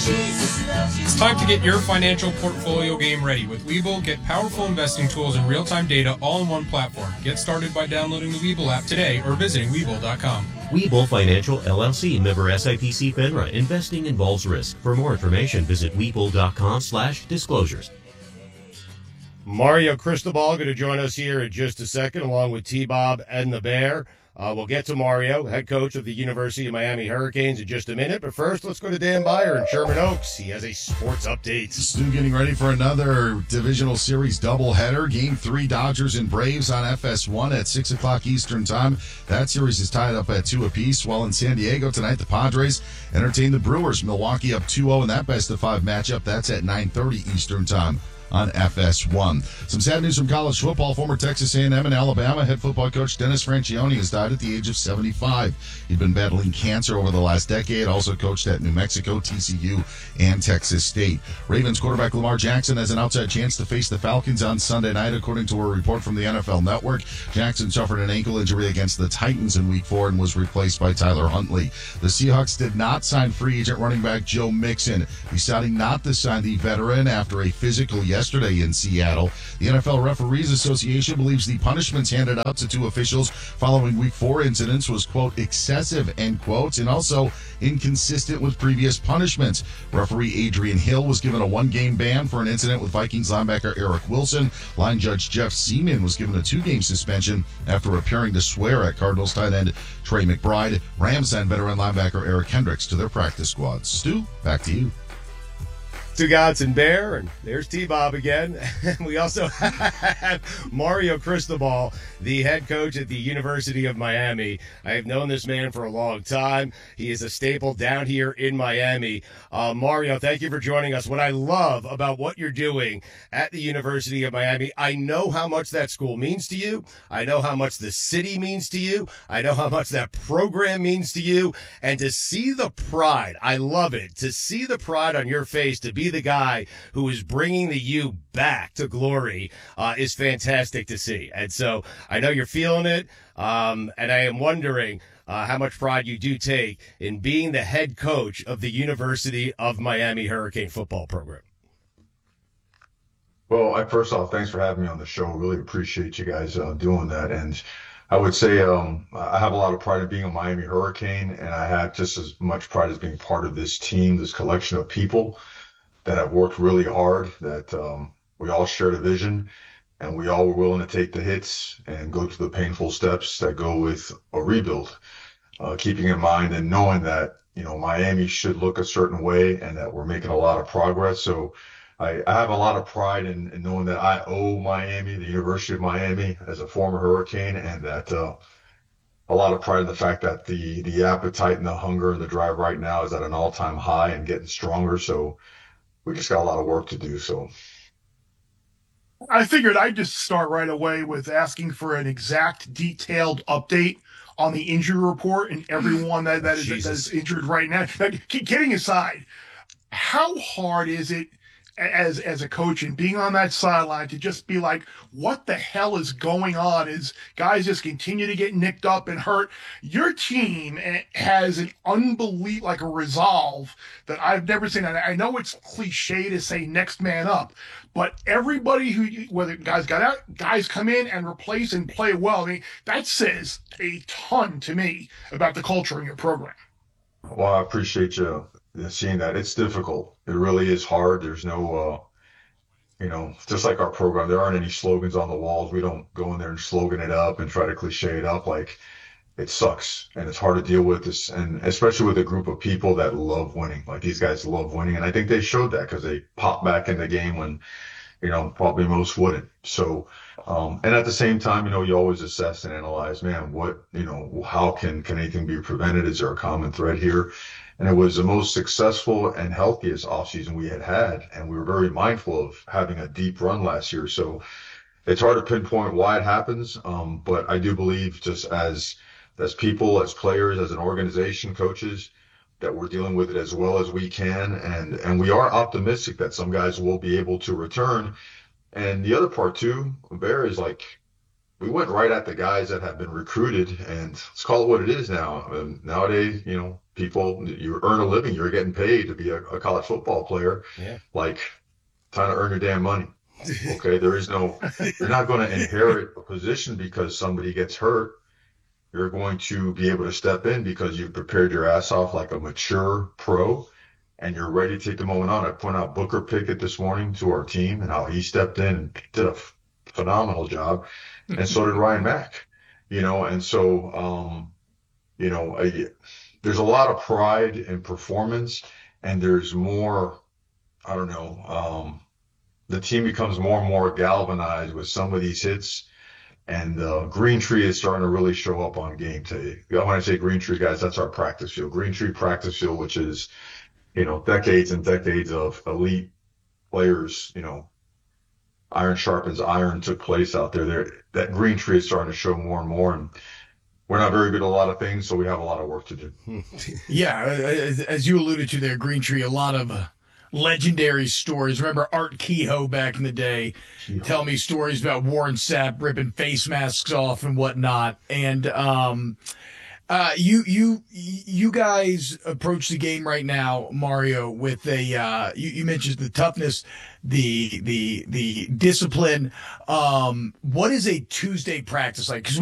It's time to get your financial portfolio game ready. With Webull, get powerful investing tools and real-time data all in one platform. Get started by downloading the Webull app today or visiting Webull.com. Webull Financial, LLC, member SIPC FINRA. Investing involves risk. For more information, visit Webull.com/disclosures. Mario Cristobal going to join us here in just a second, along with T-Bob and the Bear. We'll get to Mario, head coach of the University of Miami Hurricanes, in just a minute. But first, let's go to Dan Beyer in Sherman Oaks. He has a sports update. Stu getting ready for another divisional series doubleheader. Game 3, Dodgers and Braves on FS1 at 6 o'clock Eastern time. That series is tied up at 2 apiece. While in San Diego tonight, the Padres entertain the Brewers. Milwaukee up 2-0 in that best-of-5 matchup. That's at 9:30 Eastern time on FS1. Some sad news from college football. Former Texas A&M and Alabama head football coach Dennis Franchione has died at the age of 75. He'd been battling cancer over the last decade, also coached at New Mexico, TCU, and Texas State. Ravens quarterback Lamar Jackson has an outside chance to face the Falcons on Sunday night, according to a report from the NFL Network. Jackson suffered an ankle injury against the Titans in Week 4 and was replaced by Tyler Huntley. The Seahawks did not sign free agent running back Joe Mixon, deciding not to sign the veteran after a physical yesterday in Seattle. The NFL Referees Association believes the punishments handed out to 2 officials following Week 4 incidents was, quote, excessive, end quotes, and also inconsistent with previous punishments. Referee Adrian Hill was given a 1-game ban for an incident with Vikings linebacker Eric Wilson. Line judge Jeff Seaman was given a 2-game suspension after appearing to swear at Cardinals tight end Trey McBride. Rams signed veteran linebacker Eric Hendricks to their practice squad. Stu, back to you. To Godson Bear, and there's T-Bob again. We also have Mario Cristobal, the head coach at the University of Miami. I have known this man for a long time. He is a staple down here in Miami. Mario, thank you for joining us. What I love about what you're doing at the University of Miami, I know how much that school means to you. I know how much the city means to you. I know how much that program means to you. And to see the pride, I love it. To see the pride on your face, to be the guy who is bringing the U back to glory is fantastic to see. And so I know you're feeling it, and I am wondering how much pride you do take in being the head coach of the University of Miami Hurricane football program. Well, first off, thanks for having me on the show. Really appreciate you guys doing that. And I would say I have a lot of pride in being a Miami Hurricane, and I have just as much pride as being part of this team, this collection of people that have worked really hard, that we all shared a vision, and we all were willing to take the hits and go through the painful steps that go with a rebuild, keeping in mind and knowing that, you know, Miami should look a certain way and that we're making a lot of progress. So I have a lot of pride in knowing that I owe Miami, the University of Miami, as a former Hurricane, and that a lot of pride in the fact that the appetite and the hunger and the drive right now is at an all-time high and getting stronger. So we just got a lot of work to do. So I figured I'd just start right away with asking for an exact, detailed update on the injury report and everyone that is injured right now. Kidding aside, how hard is it as a coach and being on that sideline to just be like, what the hell is going on? Is guys just continue to get nicked up and hurt? Your team has an unbelievable, like a resolve that I've never seen. And I know it's cliche to say next man up, but everybody whether guys got out, guys come in and replace and play well. I mean, that says a ton to me about the culture in your program. Well, I appreciate you seeing that. It's difficult. It really is hard. There's no, just like our program, there aren't any slogans on the walls. We don't go in there and slogan it up and try to cliche it up. Like, it sucks and it's hard to deal with this, and especially with a group of people that love winning. Like, these guys love winning, and I think they showed that because they popped back in the game when, probably most wouldn't. So, and at the same time, you always assess and analyze, man, what, how can anything be prevented? Is there a common thread here? And it was the most successful and healthiest offseason we had. And we were very mindful of having a deep run last year. So it's hard to pinpoint why it happens. But I do believe, just as people, as players, as an organization, coaches, that we're dealing with it as well as we can. And we are optimistic that some guys will be able to return. And the other part too, Bear, is like, we went right at the guys that have been recruited, and let's call it what it is now. Nowadays, people, you earn a living, you're getting paid to be a college football player. Yeah. Like, time to earn your damn money. Okay, you're not going to inherit a position because somebody gets hurt. You're going to be able to step in because you've prepared your ass off like a mature pro and you're ready to take the moment on. I point out Booker Pickett this morning to our team and how he stepped in and did a phenomenal job. And so did Ryan Mack, and so, there's a lot of pride in performance and there's more, I don't know, the team becomes more and more galvanized with some of these hits, and Green Tree is starting to really show up on game day. When I say Green Tree, guys, that's our practice field. Green Tree practice field, which is, decades and decades of elite players, iron sharpens iron took place out there. That Green Tree is starting to show more and more, and we're not very good at a lot of things, so we have a lot of work to do. Yeah, as you alluded to there, Green Tree, a lot of legendary stories. Remember Art Kehoe back in the day? Tell me stories about Warren Sapp ripping face masks off and whatnot. And you guys approach the game right now, Mario, with a you mentioned the toughness, the discipline. What is a Tuesday practice like? 'Cause